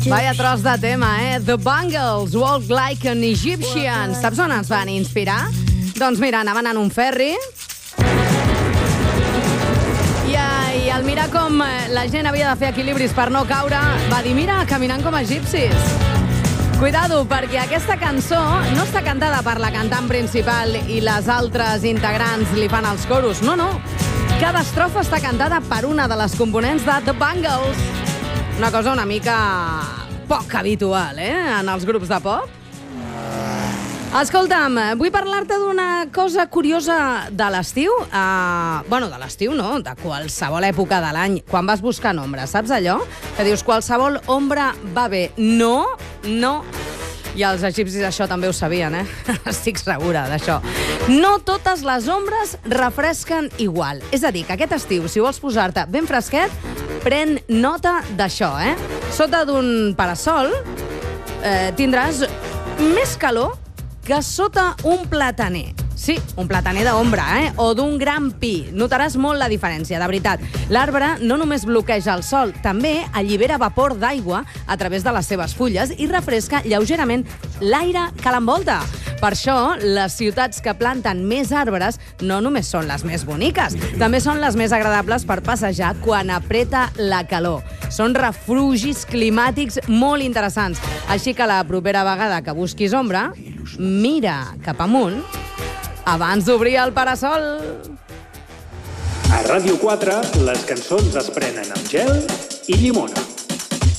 Vaya tros de tema, The Bangles, Walk Like an Egyptian. Saps on ens van inspirar? Doncs mira, anaven en un ferri i al mirar com la gent havia de fer equilibris per no caure, va dir, mira, caminant com a egipcis. Cuidado, perquè aquesta cançó no està cantada per la cantant principal i les altres integrants li fan els coros. No, no. Cada estrofa està cantada per una de les components de The Bangles. Una cosa una mica poc habitual, en els grups de pop. Escolta'm, vull parlar-te d'una cosa curiosa de l'estiu. Bueno, de l'estiu no, de qualsevol època de l'any. Quan vas buscant ombra, saps allò? Que dius, qualsevol ombra va bé. No, no. I els egipcis això també ho sabien, Estic segura d'això. No totes les ombres refresquen igual. És a dir, que aquest estiu, si vols posar-te ben fresquet, pren nota d'això, Sota d'un parasol tindràs més calor que sota un plataner. Sí, un plataner d'ombra, o d'un gran pi. Notaràs molt la diferència, de veritat. L'arbre no només bloqueja el sol, també allibera vapor d'aigua a través de les seves fulles i refresca lleugerament l'aire que l'envolta. Per això, les ciutats que planten més arbres no només són les més boniques, també són les més agradables per passejar quan apreta la calor. Són refugis climàtics molt interessants. Així que la propera vegada que busquis ombra, mira cap amunt abans d'obrir el parasol. A Ràdio 4, les cançons es prenen amb gel i llimona.